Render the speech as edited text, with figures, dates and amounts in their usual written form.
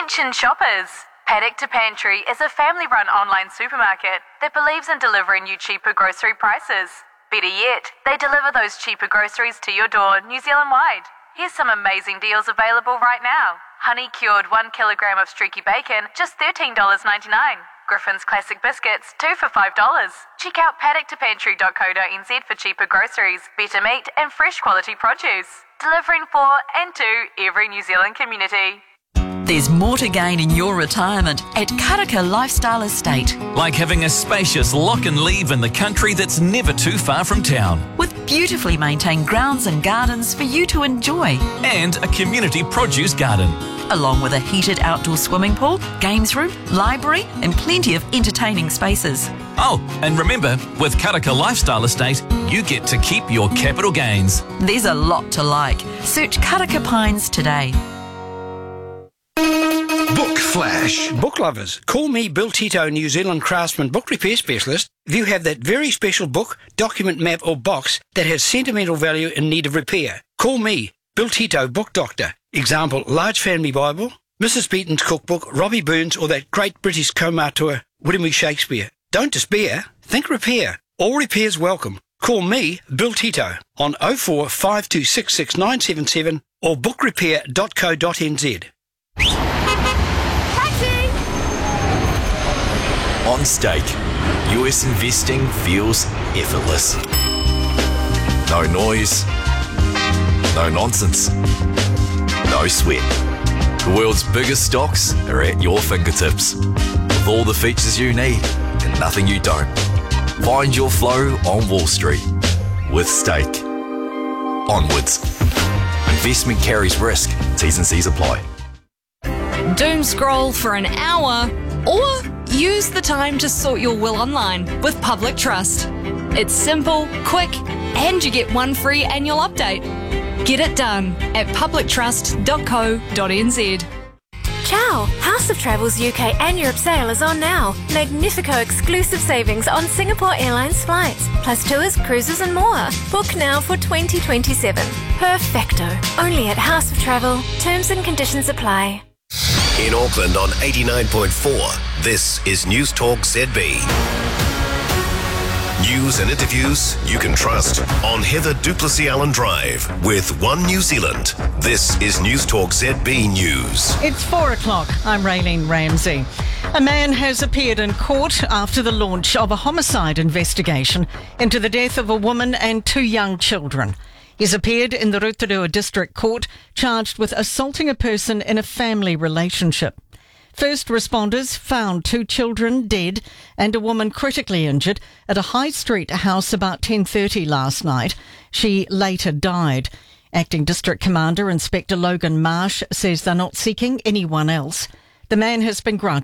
Attention shoppers! Paddock to Pantry is a family-run online supermarket that believes in delivering you cheaper grocery prices. Better yet, they deliver those cheaper groceries to your door New Zealand-wide. Here's some amazing deals available right now. Honey-cured 1 kilogram of streaky bacon, just $13.99. Griffin's Classic Biscuits, 2 for $5. Check out paddocktopantry.co.nz for cheaper groceries, better meat and fresh quality produce. Delivering for and to every New Zealand community. There's more to gain in your retirement at Karaka Lifestyle Estate. Like having a spacious lock and leave in the country that's never too far from town. With beautifully maintained grounds and gardens for you to enjoy. And a community produce garden. Along with a heated outdoor swimming pool, games room, library and plenty of entertaining spaces. Oh, and remember, with Karaka Lifestyle Estate, you get to keep your capital gains. There's a lot to like. Search Karaka Pines today. Book Flash. Book lovers, call me Bill Tito, New Zealand craftsman book repair specialist. If you have that very special book, document, map or box that has sentimental value in need of repair, call me, Bill Tito, book doctor. Example, Large Family Bible, Mrs. Beaton's cookbook, Robbie Burns or that great British co-auteur, William E. Shakespeare. Don't despair, think repair. All repairs welcome. Call me, Bill Tito, on 04 5266 or bookrepair.co.nz. On Stake, US investing feels effortless. No noise, no nonsense, no sweat. The world's biggest stocks are at your fingertips, with all the features you need and nothing you don't. Find your flow on Wall Street with Stake. Onwards. Investment carries risk. T's and C's apply. Doom scroll for an hour or use the time to sort your will online with Public Trust. It's simple, quick, and you get one free annual update. Get it done at publictrust.co.nz. Ciao! House of Travel's UK and Europe sale is on now. Magnifico exclusive savings on Singapore Airlines flights, plus tours, cruises and more. Book now for 2027. Perfecto. Only at House of Travel. Terms and conditions apply. In Auckland on 89.4, this is News Talk ZB. News and interviews you can trust on Heather Duplessis Allen Drive with One New Zealand. This is News Talk ZB News. It's 4 o'clock. I'm Raylene Ramsey. A man has appeared in court after the launch of a homicide investigation into the death of a woman and 2 young children. He's appeared in the Rotorua District Court, charged with assaulting a person in a family relationship. First responders found 2 children dead and a woman critically injured at a High Street house about 10:30 last night. She later died. Acting District Commander Inspector Logan Marsh says they're not seeking anyone else. The man has been granted